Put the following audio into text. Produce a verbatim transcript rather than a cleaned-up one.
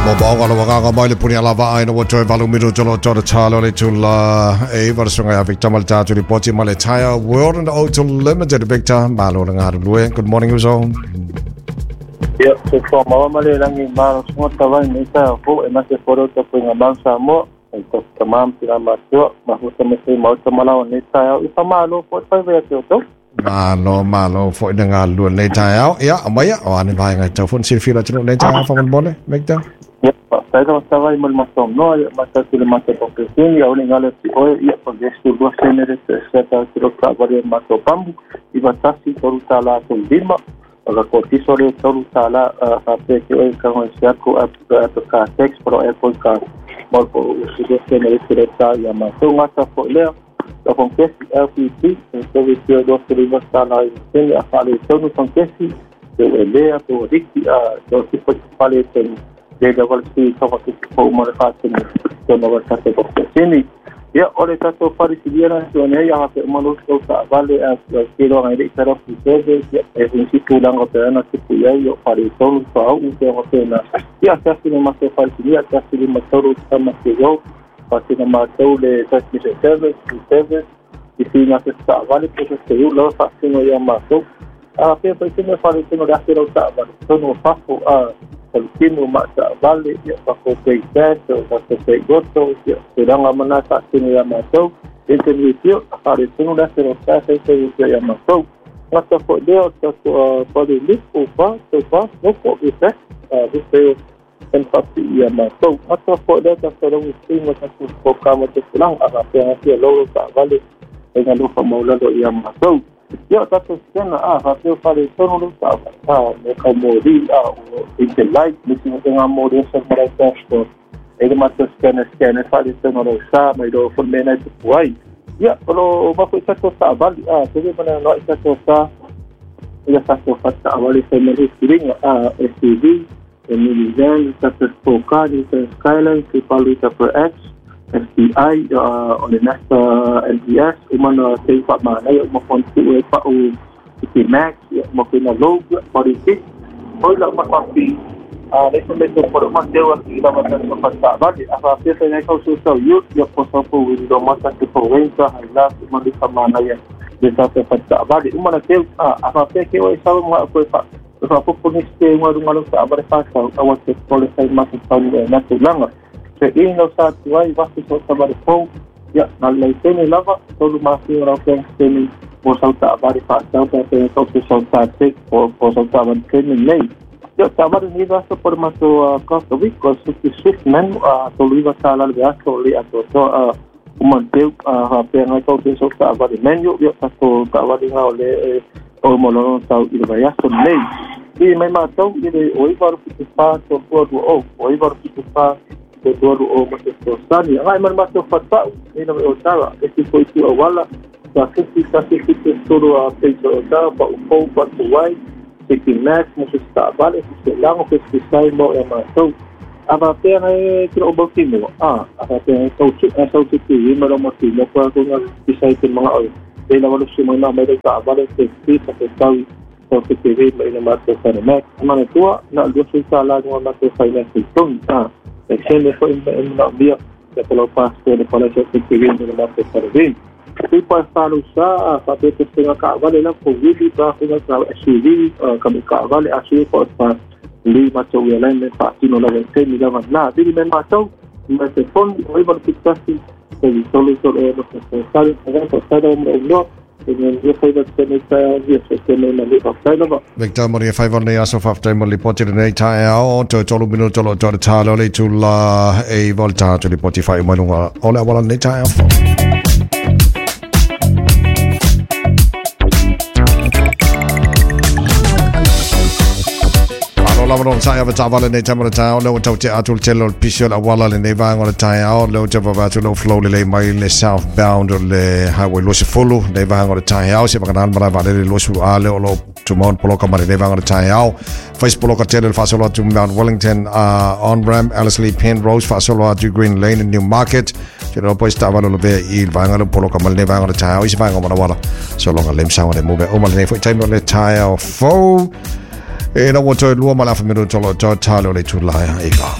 Mabanga na waka mai le puni ala va ai no wato valu miru jolo jolo chalo le chula e varsunga ya Victor Malta to report in Malay World and Auto Limited Victor malo nga luwe. Good morning uso. Ya, so for mama Malay lang ni malo semua tawan ni sa ko e mas poro to pinga bangsa mo to tamam sila maso mahusa mesti mau tamalaw ni sa isa malo po pa ba to Malo malo fo ina nga luwe le tayo ya amaya o ani ba nga telephone si fila chino le tayo fa mon Victor. Ya, saya kalau saya mau masuk no, masa sila masuk profesi, ya orang ngalah si oh, ya pergi sekolah sendiri, saya tahu kalau kabar masuk pambu, iba tasi toru tala tu lima, kalau koti sore toru tala, apa ke orang kalau siap ko apa ka teks pro apple ka, mau ko sekolah sendiri cerita yang masuk masa boleh, kalau kesi L P T, service dua ribu tala ini apa le toru kesi, tu ele tu dikti, tu sifat paling dia dapat si sama kita pemerhati tu nak satu proses ini. Ya oleh satu perisian sebenarnya yang apa manusia tak balik kilo yang ini cara proses ya fungsi tulang apa yang kita ya yo perisian tahu untuk apa nak. Ya saya sini masuk perisian, saya sini masuk sama kilo, pasti nama tahu le technical service, service. Di sini masih tak balik proses itu lalu pasti yang masuk. Apa perisian perisian dah kilo tak balik. So no pasu ah kalau kini mak tak balik, ya pakai paycash, pakai pay goto, ya sedang amanah tak sini yang masuk, interview, hari sini dah selesai interview yang masuk. Masa kau dia atau pada list upah, upah, upah bisa, bisa tempat yang masuk. Masa kau dia tak sedang mesti macam tu, kau kamu tu pulang, apa yang dia lalu tak balik dengan lupa mau lalu yang masuk. Ya, tapi sekarang ah, hasil pada tahun lalu ah, mereka modi ah, interlight, mesti dengan modi mereka tu. Ini macam scanner scanner pada tahun lalu sah, mereka pun mana tu buai. Ya, kalau bapak satu sah balik ah, jadi mana nak satu sah, ia satu sah balik family sering ah, S U V, ini design satu Spoka, ini Skyline, Triple Triple X. S P I uh, oleh Nasa L D S umana sifat mana yang mempunyai uefa u T Max yang mempunyai logo politik boleh mak mapi ah lepas itu pada masa waktu kita macam sempat tak balik apa apa saya kau susah yuk ya pasal pun window masa tu pemerintah hilang umana mana yang kita sempat tak balik umana tu ah apa apa kau isau mak aku pak apa pun mesti malu-malu tak berpasal awak boleh saya masuk tahun nanti lama. Ini kalau satu hari pasti suatu pada pun, ya nalai seni lava, selalu masih orang yang seni bosau tak bari pasal, tapi kalau bosau tak cek, bosau tak bari seni lei. Ya sabar ini rasa permasuk cost of it, cost of shipment, selalu rasa lalu biasa oleh atau so umantiu apa yang kalau bosau tak bari menu, ya satu tak bari oleh orang orang tahu ini biasa lei. Ini memang tahu ini oi baru kita pas, dua dua oh, oi baru kita pas. Dua dua masuk perusahaan yang lain masuk fatwa ini nama utara itu itu awalnya kasih kasih kita suruh apa itu utara pak upau pak tuai sekian max masuk tak balik selang ofisi saya mau yang masuk apa apa yang kita ubah kini ah apa yang tahu cik tahu cik ini malam mati apa aku nak bisa itu mengaul dia nama lu semua nama dia tak balik sekian sampai tahu tahu cik ini mana masuk sana max mana tua nak dua juta lah dengan masuk finance itu ah Action lepas ini nak biar kalau pas ke depan saya fikir dengan masa terbaik. Tapi pas tahu sah, tapi setengah kawan dalam covid kita punya S U V kami kawan S U V pas li macam yang lain pasti nak lawan ni lawan lah. Jadi memang tahu macam phone boleh berfikasi jadi solusi eh macam sekali dengan pasal umur dengan dia saya saya dia saya nak lihat apa lagi. Victor Maria five on the aso five time only potted in eight out to jolo minuto jolo jolo talo le tulla e volta to the potty five malunga all I want on the time. Lawan saya bercampur dengan campur campur, lalu tahu cek atul celol pisau awal le neva ngol tayau, lalu coba baca lalu flow le mai le southbound le highway lo se follow neva ngol tayau, siapa kenal berapa le lo su ale lo tumon polo kamar neva ngol tayau, face polo katel fasolo to Mount Wellington uh, on ramp Ellerslie Penrose fasolo to Green Lane in Newmarket, jadi apa istilah lo le il vangal polo kamar neva ngol tayau, isi vangal mana wala, so long lem sama le move, omal ne foi time le tayau fo. E na wato luo malafa miru tolo talo le tulaya eva.